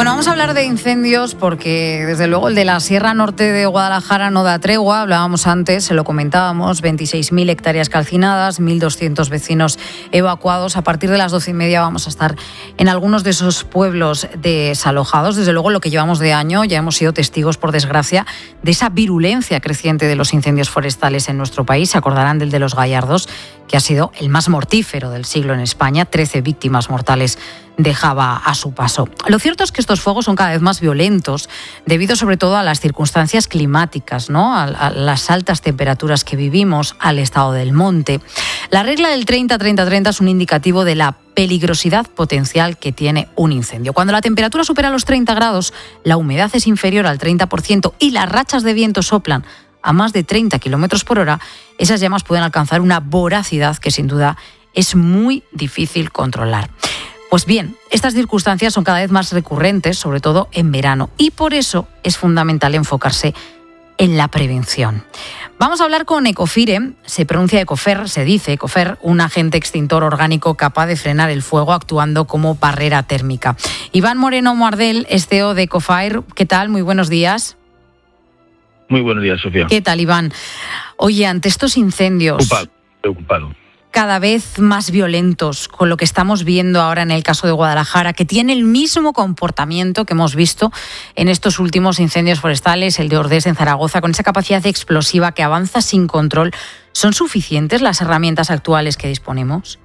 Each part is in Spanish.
Bueno, vamos a hablar de incendios porque, desde luego, el de la Sierra Norte de Guadalajara no da tregua. Hablábamos antes, se lo comentábamos, 26.000 hectáreas calcinadas, 1.200 vecinos evacuados. A partir de las 12:30 vamos a estar en algunos de esos pueblos desalojados. Desde luego, lo que llevamos de año, ya hemos sido testigos, por desgracia, de esa virulencia creciente de los incendios forestales en nuestro país. Se acordarán del de los Gallardos, que ha sido el más mortífero del siglo en España. 13 víctimas mortales dejaba a su paso. Lo cierto es que estos fuegos son cada vez más violentos, debido sobre todo a las circunstancias climáticas, ¿no? A las altas temperaturas que vivimos, al estado del monte. La regla del 30-30-30 es un indicativo de la peligrosidad potencial que tiene un incendio. Cuando la temperatura supera los 30 grados, la humedad es inferior al 30% y las rachas de viento soplan a más de 30 kilómetros por hora, esas llamas pueden alcanzar una voracidad que sin duda es muy difícil controlar. Pues bien, estas circunstancias son cada vez más recurrentes, sobre todo en verano, y por eso es fundamental enfocarse en la prevención. Vamos a hablar con Ecofire, se pronuncia Ecofer, se dice Ecofer, un agente extintor orgánico capaz de frenar el fuego actuando como barrera térmica. Iván Moreno Muardel es CEO de Ecofire. ¿Qué tal? Muy buenos días. Muy buenos días, Sofía. ¿Qué tal, Iván? Oye, ante estos incendios preocupado. Cada vez más violentos, con lo que estamos viendo ahora en el caso de Guadalajara, que tiene el mismo comportamiento que hemos visto en estos últimos incendios forestales, el de Ordés en Zaragoza, con esa capacidad explosiva que avanza sin control, ¿son suficientes las herramientas actuales que disponemos?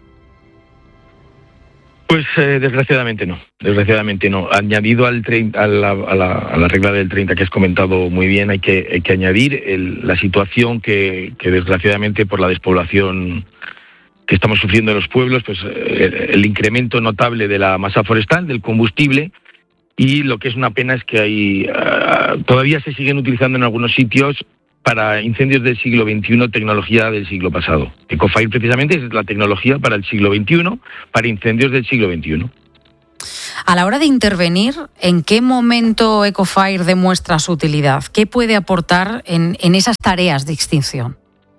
Pues desgraciadamente no. Añadido a la regla del 30 que has comentado muy bien, hay que añadir la situación que desgraciadamente por la despoblación que estamos sufriendo en los pueblos, pues el incremento notable de la masa forestal, del combustible, y lo que es una pena es que todavía se siguen utilizando en algunos sitios para incendios del siglo XXI tecnología del siglo pasado. Ecofire precisamente es la tecnología para el siglo XXI, para incendios del siglo XXI. A la hora de intervenir, ¿en qué momento Ecofire demuestra su utilidad? ¿Qué puede aportar en esas tareas de extinción?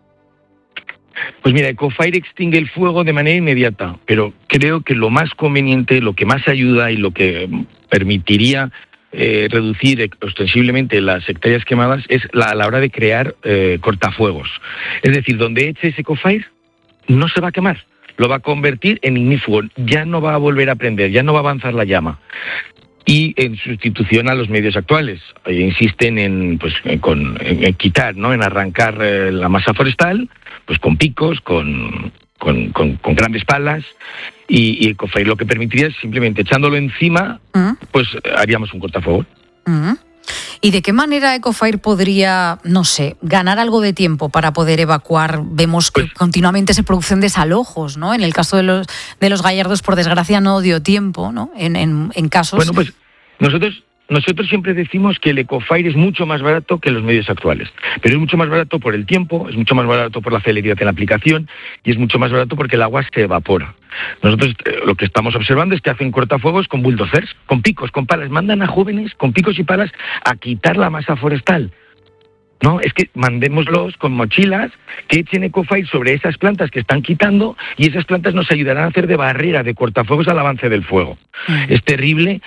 Pues mira, Ecofire extingue el fuego de manera inmediata, pero creo que lo más conveniente, lo que más ayuda y lo que permitiría reducir ostensiblemente las hectáreas quemadas es a la hora de crear cortafuegos. Es decir, donde eches Ecofire no se va a quemar, lo va a convertir en ignífugo, ya no va a volver a prender, ya no va a avanzar la llama. Y en sustitución a los medios actuales, insisten en quitar, ¿no? En arrancar la masa forestal, pues con picos, con grandes palas, y Ecofire lo que permitiría es simplemente echándolo encima, pues haríamos un cortafuegos. ¿Y de qué manera Ecofire podría, no sé, ganar algo de tiempo para poder evacuar? Vemos que continuamente se producen desalojos, ¿no? En el caso de los Gallardos, por desgracia, no dio tiempo, ¿no? En casos... Bueno, pues nosotros siempre decimos que el Ecofire es mucho más barato que los medios actuales, pero es mucho más barato por el tiempo, es mucho más barato por la celeridad en la aplicación y es mucho más barato porque el agua se evapora. Nosotros lo que estamos observando es que hacen cortafuegos con bulldozers, con picos, con palas, mandan a jóvenes con picos y palas a quitar la masa forestal. No, es que mandémoslos con mochilas que echen Ecofire sobre esas plantas que están quitando y esas plantas nos ayudarán a hacer de barrera, de cortafuegos al avance del fuego. Es terrible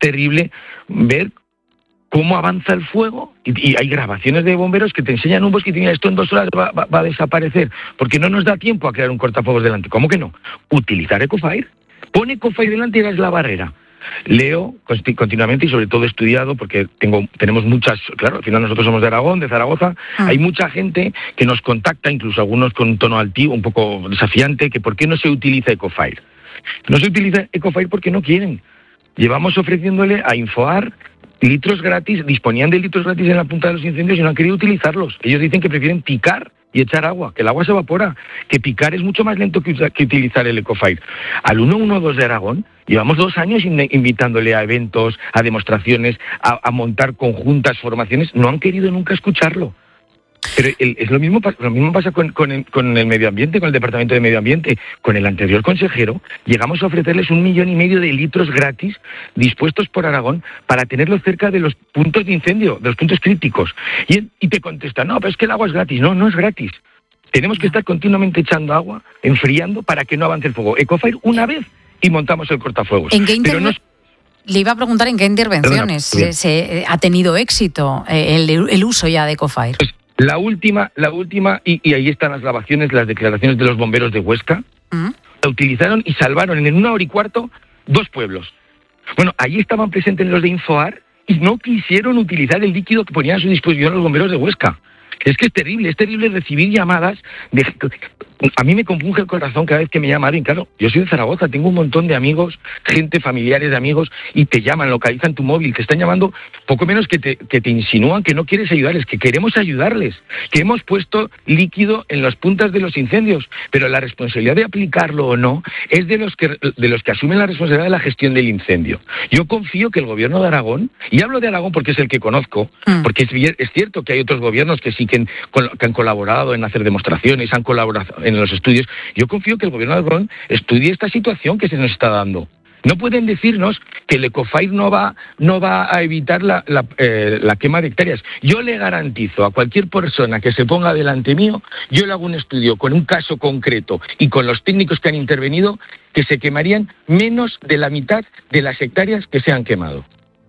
ver cómo avanza el fuego y hay grabaciones de bomberos que te enseñan un bosque y te dicen esto en 2 horas va a desaparecer porque no nos da tiempo a crear un cortafuegos delante. ¿Cómo que no? Utilizar Ecofire. Pon Ecofire delante y hagas la barrera. Leo continuamente y sobre todo he estudiado porque tenemos muchas, claro, al final nosotros somos de Aragón, de Zaragoza, hay mucha gente que nos contacta, incluso algunos con un tono altivo, un poco desafiante, que ¿por qué no se utiliza Ecofire? No se utiliza Ecofire porque no quieren. Llevamos ofreciéndole a Infoar litros gratis, disponían de litros gratis en la punta de los incendios y no han querido utilizarlos. Ellos dicen que prefieren picar y echar agua, que el agua se evapora, que picar es mucho más lento que utilizar el Ecofire. Al 112 de Aragón llevamos 2 años invitándole a eventos, a demostraciones, a montar conjuntas, formaciones, no han querido nunca escucharlo. Pero es lo mismo pasa con el medio ambiente, con el Departamento de Medio Ambiente. Con el anterior consejero llegamos a ofrecerles 1,5 millones de litros gratis dispuestos por Aragón para tenerlos cerca de los puntos de incendio, de los puntos críticos. Y te contesta, no, pero es que el agua es gratis. No, no es gratis. Tenemos que estar continuamente echando agua, enfriando para que no avance el fuego. Ecofire una vez y montamos el cortafuegos. ¿En qué Le iba a preguntar en qué intervenciones se ha tenido éxito el uso ya de Ecofair. Pues la última, y ahí están las grabaciones, las declaraciones de los bomberos de Huesca, la utilizaron y salvaron en 1 hora y cuarto 2 pueblos. Bueno, allí estaban presentes los de Infoar y no quisieron utilizar el líquido que ponían a su disposición los bomberos de Huesca. Es que es terrible recibir llamadas a mí me compunge el corazón cada vez que me llaman. Y claro, yo soy de Zaragoza, tengo un montón de amigos, gente, familiares de amigos, y te llaman, localizan tu móvil, te están llamando poco menos que te insinúan que no quieres ayudarles, que queremos ayudarles, que hemos puesto líquido en las puntas de los incendios, pero la responsabilidad de aplicarlo o no es de los que asumen la responsabilidad de la gestión del incendio. Yo confío que el gobierno de Aragón, y hablo de Aragón porque es el que conozco, porque es cierto que hay otros gobiernos que sí que han colaborado en hacer demostraciones, han colaborado en los estudios. Yo confío que el gobierno de Aragón estudie esta situación que se nos está dando. No pueden decirnos que el Ecofair no va a evitar la quema de hectáreas. Yo le garantizo a cualquier persona que se ponga delante mío, yo le hago un estudio con un caso concreto y con los técnicos que han intervenido, que se quemarían menos de la mitad de las hectáreas que se han quemado.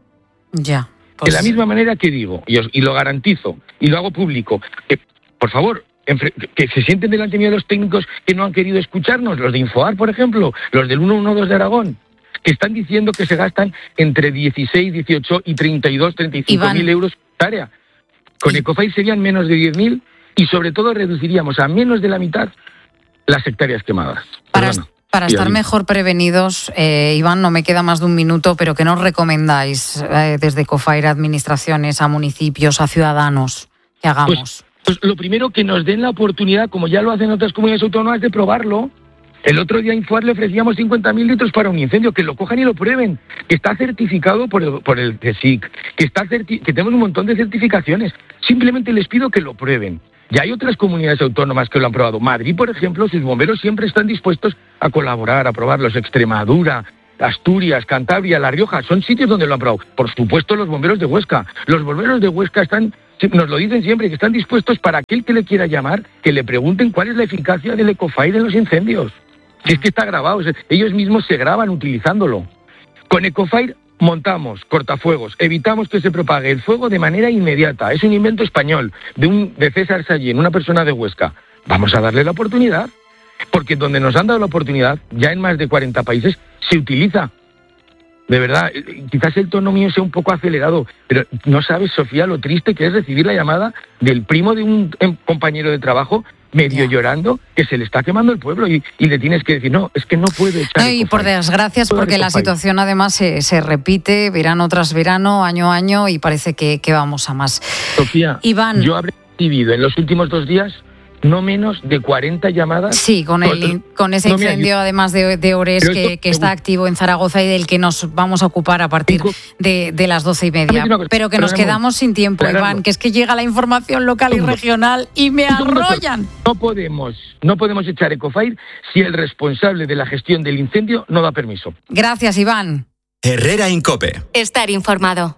Ya. Pues... De la misma manera que digo, y lo garantizo, y lo hago público, que, por favor, que se sienten delante mío los técnicos que no han querido escucharnos, los de Infoar, por ejemplo, los del 112 de Aragón, que están diciendo que se gastan entre 16, 18 y 32, 35.000 euros por hectárea. Con Ecofair serían menos de 10.000 y sobre todo reduciríamos a menos de la mitad las hectáreas quemadas. Para estar mejor prevenidos, Iván, no me queda más de un minuto, pero ¿qué nos recomendáis desde Ecofair a administraciones, a municipios, a ciudadanos que hagamos? Pues lo primero, que nos den la oportunidad, como ya lo hacen otras comunidades autónomas, de probarlo. El otro día a Infoar le ofrecíamos 50.000 litros para un incendio, que lo cojan y lo prueben, que está certificado por el CSIC, que tenemos un montón de certificaciones. Simplemente les pido que lo prueben. Ya hay otras comunidades autónomas que lo han probado. Madrid, por ejemplo, sus bomberos siempre están dispuestos a colaborar, a probarlos. Extremadura, Asturias, Cantabria, La Rioja, son sitios donde lo han probado. Por supuesto, los bomberos de Huesca. Los bomberos de Huesca nos lo dicen siempre, que están dispuestos para aquel que le quiera llamar, que le pregunten cuál es la eficacia del Ecofair en los incendios. Si es que está grabado, ellos mismos se graban utilizándolo. Con Ecofair montamos cortafuegos, evitamos que se propague el fuego de manera inmediata. Es un invento español de César Sallén, una persona de Huesca. Vamos a darle la oportunidad, porque donde nos han dado la oportunidad, ya en más de 40 países, se utiliza. De verdad, quizás el tono mío sea un poco acelerado, pero no sabes, Sofía, lo triste que es recibir la llamada del primo de un compañero de trabajo medio llorando, que se le está quemando el pueblo y le tienes que decir, no, es que no puede echar. Y por desgracia, porque la situación además se repite verano tras verano, año a año, y parece que vamos a más. Sofía, Iván, yo habré recibido en los últimos 2 días no menos de 40 llamadas. Sí, con ese incendio, además de Ores, que está activo en Zaragoza y del que nos vamos a ocupar a partir de las 12:30. Pero que nos quedamos sin tiempo, Iván, que es que llega la información local y regional y me arrollan. No podemos echar Ecofair si el responsable de la gestión del incendio no da permiso. Gracias, Iván. Herrera en COPE. Estar informado.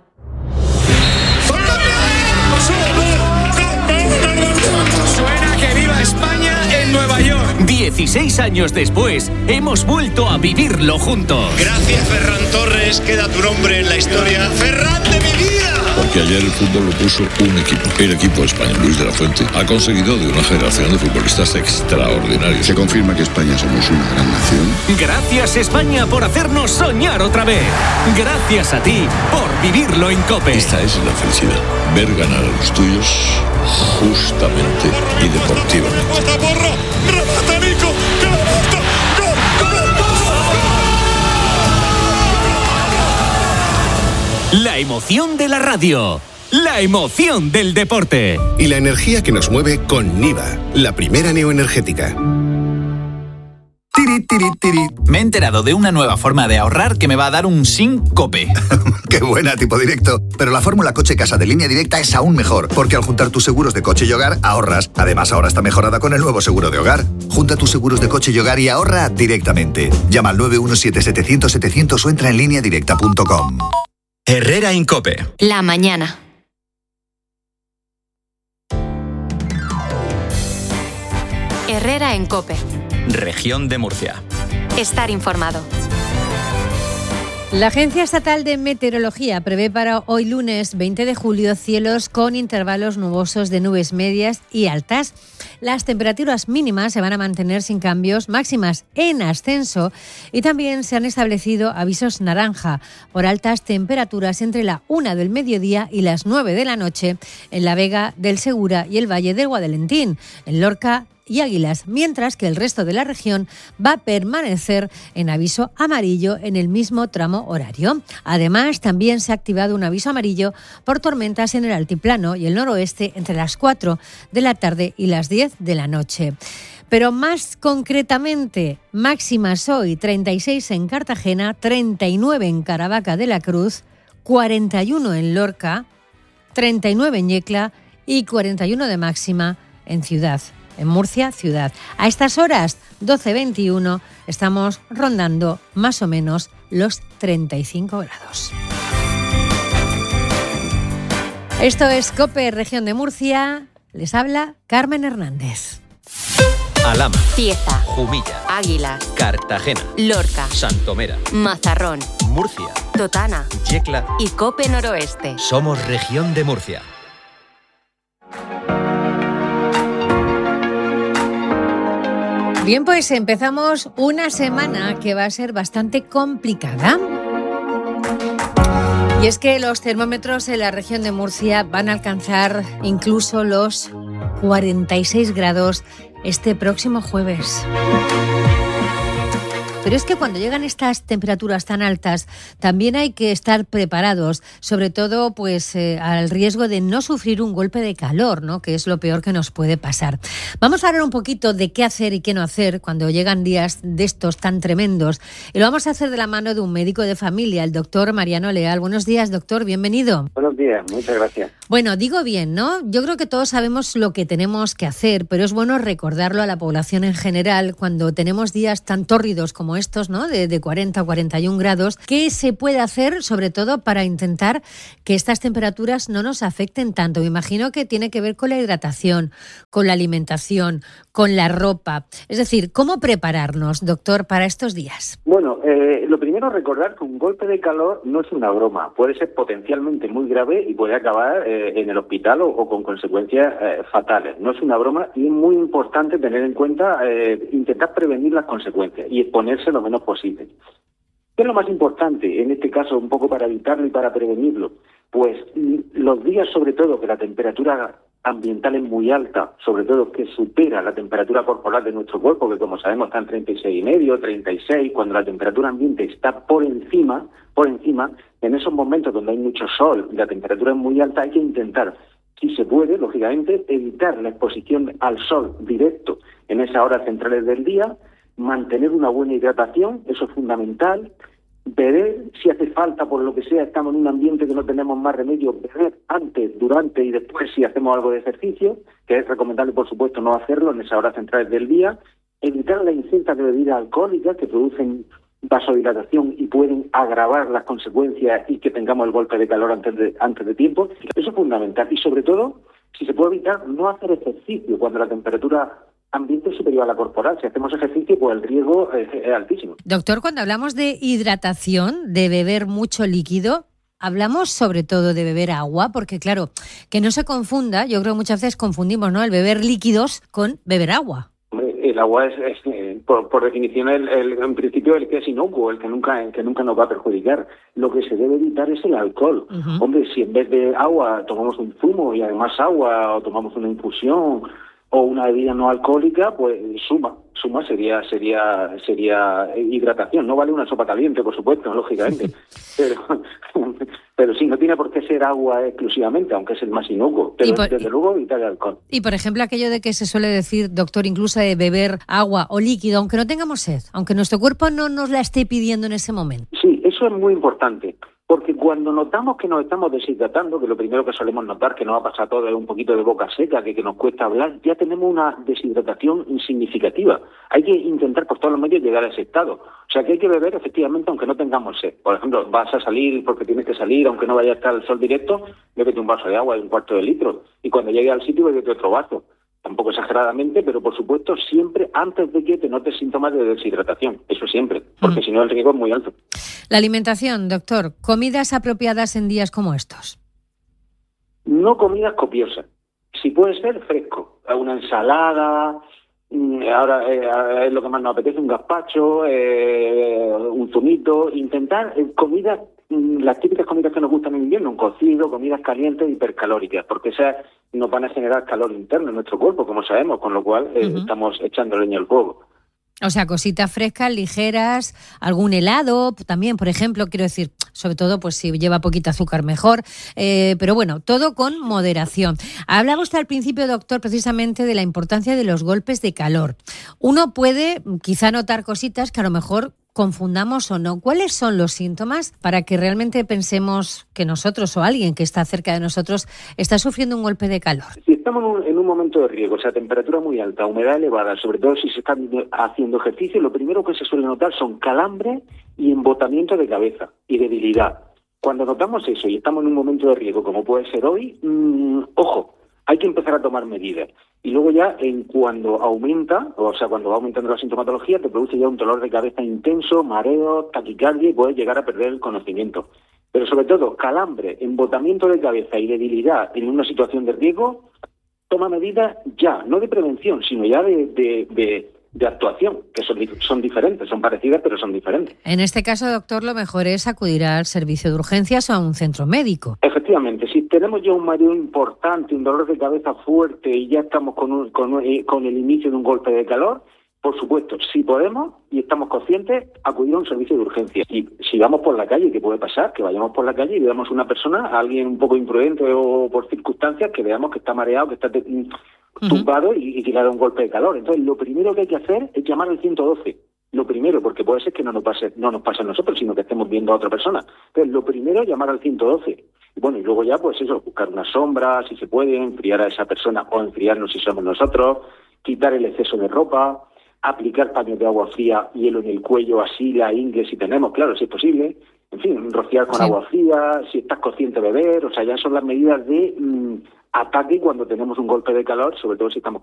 España en Nueva York. 16 años después, hemos vuelto a vivirlo juntos. Gracias, Ferran Torres, queda tu nombre en la historia. ¡Ferran de mi vida! Porque ayer el fútbol lo puso un equipo. El equipo de España. Luis de la Fuente ha conseguido de una generación de futbolistas extraordinarios. Se confirma que España somos una gran nación. Gracias, España, por hacernos soñar otra vez. Gracias a ti por vivirlo en COPE. Esta es la felicidad. Ver ganar a los tuyos justamente y deportivamente. ¡Remata, Nico! La emoción de la radio. La emoción del deporte. Y la energía que nos mueve con Niva, la primera neoenergética. Me he enterado de una nueva forma de ahorrar que me va a dar un síncope. ¡Qué buena, tipo directo! Pero la fórmula coche-casa de Línea Directa es aún mejor, porque al juntar tus seguros de coche y hogar, ahorras. Además, ahora está mejorada con el nuevo seguro de hogar. Junta tus seguros de coche y hogar y ahorra directamente. Llama al 917-700-700 o entra en lineadirecta.com. Herrera en COPE. La mañana. Herrera en COPE. Región de Murcia. Estar informado. La Agencia Estatal de Meteorología prevé para hoy lunes 20 de julio cielos con intervalos nubosos de nubes medias y altas. Las temperaturas mínimas se van a mantener sin cambios, máximas en ascenso, y también se han establecido avisos naranja por altas temperaturas entre la 1 del mediodía y las 9 de la noche en la Vega del Segura y el Valle del Guadalentín, en Lorca y Águilas, mientras que el resto de la región va a permanecer en aviso amarillo en el mismo tramo horario. Además, también se ha activado un aviso amarillo por tormentas en el altiplano y el noroeste entre las 4 de la tarde y las 10 de la noche. Pero más concretamente, máximas hoy: 36 en Cartagena, 39 en Caravaca de la Cruz, 41 en Lorca, 39 en Yecla y 41 de máxima en Murcia, ciudad. A estas horas, 12:21, estamos rondando más o menos los 35 grados. Esto es COPE, región de Murcia. Les habla Carmen Hernández. Alhama, Cieza, Jumilla, Águilas, Cartagena, Lorca, Santomera, Mazarrón, Murcia, Totana Yecla y COPE Noroeste. Somos región de Murcia. Bien, pues empezamos una semana que va a ser bastante complicada. Y es que los termómetros en la región de Murcia van a alcanzar incluso los 46 grados este próximo jueves. Pero es que cuando llegan estas temperaturas tan altas, también hay que estar preparados, sobre todo pues al riesgo de no sufrir un golpe de calor, ¿no? Que es lo peor que nos puede pasar. Vamos a hablar un poquito de qué hacer y qué no hacer cuando llegan días de estos tan tremendos. Y lo vamos a hacer de la mano de un médico de familia, el doctor Mariano Leal. Buenos días, doctor, bienvenido. Buenos días, muchas gracias. Bueno, digo bien, ¿no? Yo creo que todos sabemos lo que tenemos que hacer, pero es bueno recordarlo a la población en general cuando tenemos días tan tórridos como estos, ¿no? De 40 o 41 grados. ¿Qué se puede hacer, sobre todo, para intentar que estas temperaturas no nos afecten tanto? Me imagino que tiene que ver con la hidratación, con la alimentación, con la ropa. Es decir, ¿cómo prepararnos, doctor, para estos días? Bueno, lo primero, recordar que un golpe de calor no es una broma. Puede ser potencialmente muy grave y puede acabar en el hospital o con consecuencias fatales. No es una broma y es muy importante tener en cuenta, intentar prevenir las consecuencias y exponerse lo menos posible. ¿Qué es lo más importante en este caso, un poco para evitarlo y para prevenirlo? Pues los días, sobre todo, que la temperatura ambiental es muy alta, sobre todo que supera la temperatura corporal de nuestro cuerpo, que como sabemos está en 36,5, 36, cuando la temperatura ambiente está por encima, en esos momentos donde hay mucho sol y la temperatura es muy alta, hay que intentar, si se puede, lógicamente, evitar la exposición al sol directo en esas horas centrales del día, mantener una buena hidratación, eso es fundamental. Beber, si hace falta, por lo que sea, estamos en un ambiente que no tenemos más remedio, beber antes, durante y después si hacemos algo de ejercicio, que es recomendable, por supuesto, no hacerlo en esas horas centrales del día. Evitar las ingestas de bebidas alcohólicas que producen vasodilatación y pueden agravar las consecuencias y que tengamos el golpe de calor antes de tiempo. Eso es fundamental. Y sobre todo, si se puede evitar, no hacer ejercicio cuando la temperatura ambiente superior a la corporal. Si hacemos ejercicio, pues el riesgo es altísimo. Doctor, cuando hablamos de hidratación, de beber mucho líquido, hablamos sobre todo de beber agua, porque claro, que no se confunda, yo creo que muchas veces confundimos, ¿no?, el beber líquidos con beber agua. El agua es por definición, en principio, el que es inocuo, el que nunca nos va a perjudicar. Lo que se debe evitar es el alcohol. Uh-huh. Hombre, si en vez de agua tomamos un zumo y además agua, o tomamos una infusión o una bebida no alcohólica, pues suma sería hidratación. No vale una sopa caliente, por supuesto, lógicamente, pero sí, no tiene por qué ser agua exclusivamente, aunque es el más inocuo, pero desde luego evitar el alcohol. Y por ejemplo, aquello de que se suele decir, doctor, incluso de beber agua o líquido, aunque no tengamos sed, aunque nuestro cuerpo no nos la esté pidiendo en ese momento. Sí, eso es muy importante. Porque cuando notamos que nos estamos deshidratando, que lo primero que solemos notar, que nos ha pasado todo es un poquito de boca seca, que nos cuesta hablar, ya tenemos una deshidratación insignificativa. Hay que intentar por todos los medios llegar a ese estado. O sea que hay que beber efectivamente aunque no tengamos sed. Por ejemplo, vas a salir porque tienes que salir, aunque no vaya a estar el sol directo, bébete un vaso de agua de 1/4 de litro. Y cuando llegue al sitio, bébete otro vaso. Tampoco exageradamente, pero por supuesto siempre antes de que te notes síntomas de deshidratación. Eso siempre, porque si no el riesgo es muy alto. La alimentación, doctor, comidas apropiadas en días como estos. No comidas copiosas. Si puede ser, fresco. Una ensalada, ahora es lo que más nos apetece, un gazpacho, un zumito. Intentar comidas, las típicas comidas que nos gustan en invierno, un cocido, comidas calientes, hipercalóricas, porque esas nos van a generar calor interno en nuestro cuerpo, como sabemos, con lo cual estamos echando leña al fuego. O sea, cositas frescas, ligeras, algún helado también, por ejemplo, quiero decir, sobre todo pues si lleva poquito azúcar mejor, pero bueno, todo con moderación. Hablaba usted al principio, doctor, precisamente de la importancia de los golpes de calor. Uno puede quizá notar cositas que a lo mejor confundamos o no. ¿Cuáles son los síntomas para que realmente pensemos que nosotros o alguien que está cerca de nosotros está sufriendo un golpe de calor? Si estamos en un momento de riesgo, o sea, temperatura muy alta, humedad elevada, sobre todo si se está haciendo ejercicio, lo primero que se suele notar son calambre y embotamiento de cabeza y debilidad. Cuando notamos eso y estamos en un momento de riesgo, como puede ser hoy, ojo, hay que empezar a tomar medidas. Y luego ya, cuando aumenta, o sea, cuando va aumentando la sintomatología, te produce ya un dolor de cabeza intenso, mareo, taquicardia y puedes llegar a perder el conocimiento. Pero sobre todo, calambre, embotamiento de cabeza y debilidad en una situación de riesgo, toma medidas ya, no de prevención, sino ya de actuación, que son diferentes, son parecidas, pero son diferentes. En este caso, doctor, lo mejor es acudir al servicio de urgencias o a un centro médico. Efectivamente, si tenemos ya un mareo importante, un dolor de cabeza fuerte y ya estamos con el inicio de un golpe de calor, por supuesto, si podemos y estamos conscientes, acudir a un servicio de urgencias. Y si vamos por la calle, ¿qué puede pasar? Que vayamos por la calle y veamos una persona, a alguien un poco imprudente o por circunstancias, que veamos que está mareado, que está tumbado y que le da un golpe de calor. Entonces, lo primero que hay que hacer es llamar al 112. Lo primero, porque puede ser que no nos pase a nosotros, sino que estemos viendo a otra persona. Entonces, lo primero es llamar al 112. Y bueno, y luego ya, pues eso, buscar una sombra, si se puede, enfriar a esa persona o enfriarnos si somos nosotros, quitar el exceso de ropa, aplicar paños de agua fría, hielo en el cuello, así la ingle si tenemos, claro, si es posible. En fin, rociar con agua fría, si estás consciente beber, o sea, ya son las medidas de ataque cuando tenemos un golpe de calor, sobre todo si estamos